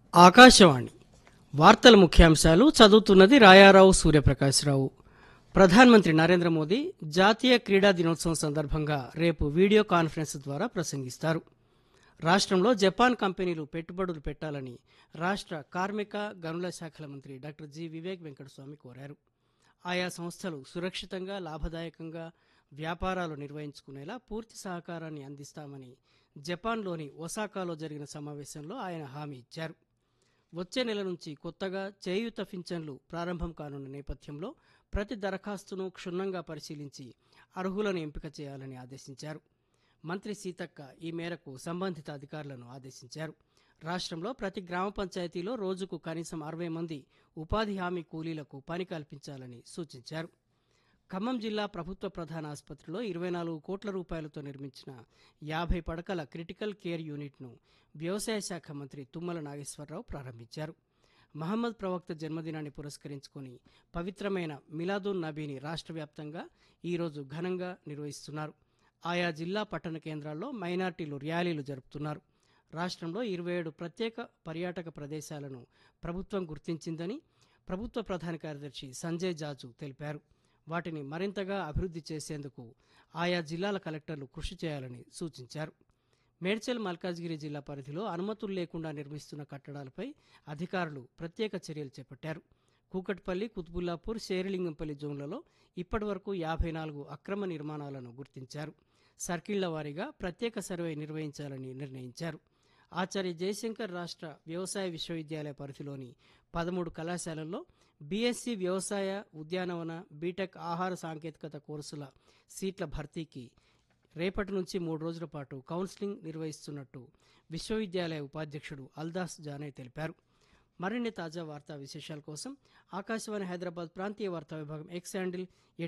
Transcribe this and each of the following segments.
ఆకాశవాణి వార్తల ముఖ్యాంశాలు చదువుతున్నది రాయారావు సూర్యప్రకాశ్రావు. ప్రధానమంత్రి నరేంద్ర మోదీ జాతీయ క్రీడా దినోత్సవం సందర్భంగా రేపు వీడియో కాన్ఫరెన్స్ ద్వారా ప్రసంగిస్తారు. రాష్ట్రంలో జపాన్ కంపెనీలు పెట్టుబడులు పెట్టాలని రాష్ట్ర కార్మిక గనుల శాఖల మంత్రి డాక్టర్ జి. వివేక్ వెంకటస్వామి కోరారు. ఆయా సంస్థలు సురక్షితంగా లాభదాయకంగా వ్యాపారాలు నిర్వహించుకునేలా పూర్తి సహకారాన్ని అందిస్తామని జపాన్లోని ఒసాకాలో జరిగిన సమావేశంలో ఆయన హామీ ఇచ్చారు. వచ్చే నెల నుంచి కొత్తగా చేయూత పింఛన్లు ప్రారంభం కానున్న నేపథ్యంలో ప్రతి దరఖాస్తును క్షుణ్ణంగా పరిశీలించి అర్హులను ఎంపిక చేయాలని ఆదేశించారు. మంత్రి సీతక్క ఈ మేరకు సంబంధిత అధికారులను ఆదేశించారు. రాష్ట్రంలో ప్రతి గ్రామ పంచాయతీలో రోజుకు కనీసం 60 మంది ఉపాధి హామీ కూలీలకు పని కల్పించాలని సూచించారు. ఖమ్మం జిల్లా ప్రభుత్వ ప్రధాన ఆసుపత్రిలో 24 కోట్ల రూపాయలతో నిర్మించిన 50 పడకల క్రిటికల్ కేర్ యూనిట్ను వ్యవసాయ శాఖ మంత్రి తుమ్మల నాగేశ్వరరావు ప్రారంభించారు. మహమ్మద్ ప్రవక్త జన్మదినాన్ని పురస్కరించుకుని పవిత్రమైన మిలాదున్ నబీని రాష్ట్ర వ్యాప్తంగా ఈరోజు ఘనంగా నిర్వహిస్తున్నారు. ఆయా జిల్లా పట్టణ కేంద్రాల్లో మైనార్టీలు ర్యాలీలు జరుపుతున్నారు. రాష్ట్రంలో 27 ప్రత్యేక పర్యాటక ప్రదేశాలను ప్రభుత్వం గుర్తించిందని ప్రభుత్వ ప్రధాన కార్యదర్శి సంజయ్ జాజు తెలిపారు. వాటిని మరింతగా అభివృద్ధి చేసేందుకు ఆయా జిల్లాల కలెక్టర్లు కృషి చేయాలని సూచించారు. మేడ్చల్ మల్కాజ్గిరి జిల్లా పరిధిలో అనుమతులు లేకుండా నిర్మిస్తున్న కట్టడాలపై అధికారులు ప్రత్యేక చర్యలు చేపట్టారు. కూకట్పల్లి, కుత్బుల్లాపూర్, శేరిలింగంపల్లి జోన్లలో ఇప్పటివరకు 54 అక్రమ నిర్మాణాలను గుర్తించారు. సర్కిళ్ల వారీగా ప్రత్యేక సర్వే నిర్వహించాలని నిర్ణయించారు. ఆచార్య జయశంకర్ రాష్ట్ర వ్యవసాయ విశ్వవిద్యాలయ పరిధిలోని 13 కళాశాలల్లో బీఎస్సీ వ్యవసాయ, ఉద్యానవన, బీటెక్ ఆహార సాంకేతికత కోర్సుల సీట్ల భర్తీకి రేపటి నుంచి 3 రోజుల పాటు కౌన్సిలింగ్ నిర్వహిస్తున్నట్టు విశ్వవిద్యాలయ ఉపాధ్యక్షుడు అల్దాస్ జానే తెలిపారు. మరిన్ని తాజా వార్తా విశేషాల కోసం ఆకాశవాణి హైదరాబాద్ ప్రాంతీయ వార్తా విభాగం ఎక్స్ హ్యాండిల్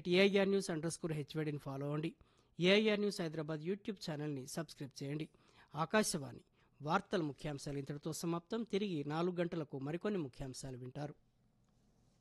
@AIRnews_HVDని ఫాలో అవ్వండి. ఏఐఆర్ న్యూస్ హైదరాబాద్ యూట్యూబ్ ఛానల్ని సబ్స్క్రైబ్ చేయండి. ఆకాశవాణి వార్తల ముఖ్యాంశాలు ఇంతటితో సమాప్తం. తిరిగి 4 గంటలకు మరికొన్ని ముఖ్యాంశాలు వింటారు.